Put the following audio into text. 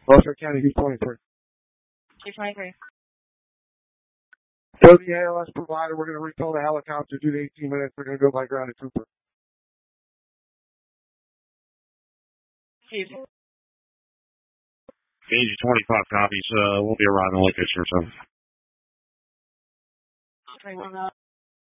Washington County, Hughes 23. Hughes 23. So the ALS provider, we're going to recall the helicopter due to 18 minutes. We're going to go by ground at Cooper. Hughes. Gauge 25 copies. We'll be arriving location or so. Okay,